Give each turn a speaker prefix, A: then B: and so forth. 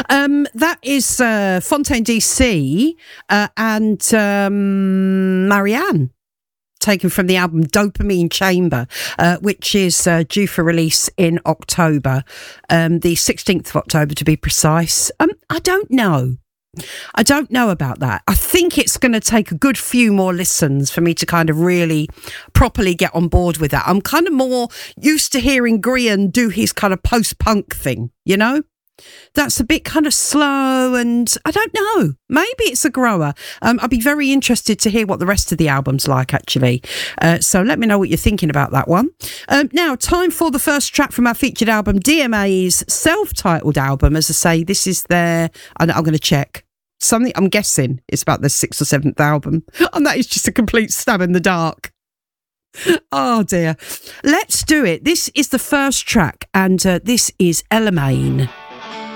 A: That is Fontaine DC and Marianne, taken from the album Dopamine Chamber, which is due for release in October, the 16th of October to be precise. I don't know about that. I think it's going to take a good few more listens for me to kind of really properly get on board with that. I'm kind of more used to hearing Grian do his kind of post-punk thing, you know? That's a bit kind of slow, and I don't know. Maybe it's a grower. I'd be very interested to hear what the rest of the album's like, actually. So let me know what you're thinking about that one. Now, time for the first track from our featured album, DMA's self-titled album. As I say, this is their... I'm going to check. Something, I'm guessing it's about their 6th or 7th album. And that is just a complete stab in the dark. Oh, dear. Let's do it. This is the first track, and this is Elamaine.